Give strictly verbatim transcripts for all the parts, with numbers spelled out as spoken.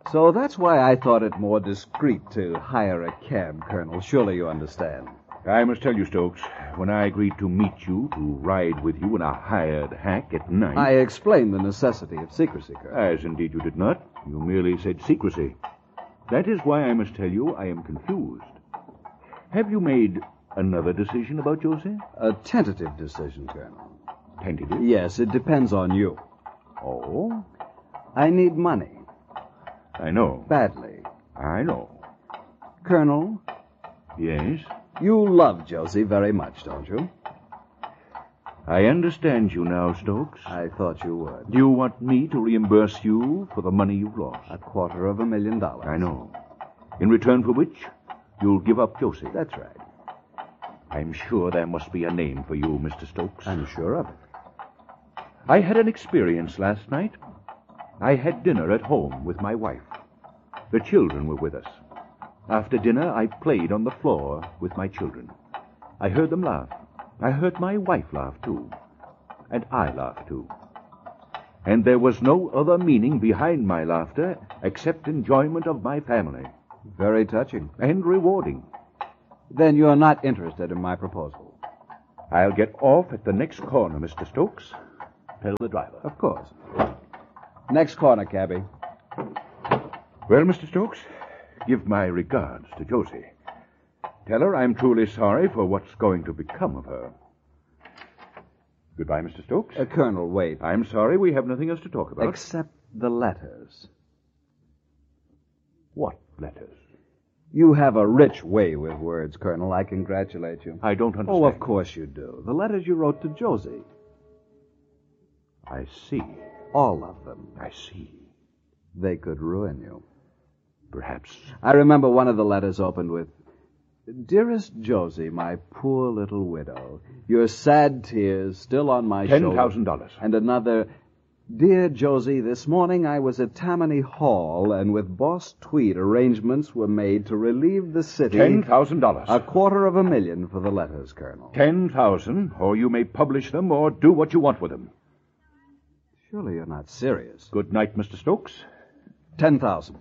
So that's why I thought it more discreet to hire a cab, Colonel. Surely you understand. I must tell you, Stokes, when I agreed to meet you, to ride with you in a hired hack at night... I explained the necessity of secrecy, Colonel. As indeed you did not. You merely said secrecy. That is why I must tell you I am confused. Have you made another decision about Josie? A tentative decision, Colonel. Tentative? Yes, it depends on you. Oh? I need money. I know. Badly. I know. Colonel? Yes? You love Josie very much, don't you? I understand you now, Stokes. I thought you would. Do you want me to reimburse you for the money you've lost? A quarter of a million dollars. I know. In return for which, you'll give up Josie. That's right. I'm sure there must be a name for you, Mister Stokes. I'm sure of it. I had an experience last night. I had dinner at home with my wife. The children were with us. After dinner, I played on the floor with my children. I heard them laugh. I heard my wife laugh, too. And I laughed, too. And there was no other meaning behind my laughter except enjoyment of my family. Very touching. And rewarding. Then you're not interested in my proposal. I'll get off at the next corner, Mister Stokes. Tell the driver. Of course. Next corner, cabby. Well, Mister Stokes, give my regards to Josie. Tell her I'm truly sorry for what's going to become of her. Goodbye, Mister Stokes. Uh, Colonel, wait. I'm sorry we have nothing else to talk about. Except the letters. What letters? You have a rich way with words, Colonel. I congratulate you. I don't understand. Oh, of course you do. The letters you wrote to Josie. I see. All of them. I see. They could ruin you. Perhaps. I remember one of the letters opened with, Dearest Josie, my poor little widow, your sad tears still on my Ten shoulder. Ten thousand dollars. And another, Dear Josie, this morning I was at Tammany Hall, and with Boss Tweed arrangements were made to relieve the city... Ten thousand dollars. A quarter of a million for the letters, Colonel. Ten thousand, or you may publish them or do what you want with them. Surely you're not serious. Good night, Mister Stokes. Ten thousand.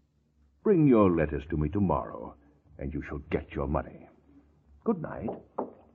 Bring your letters to me tomorrow, and you shall get your money. Good night.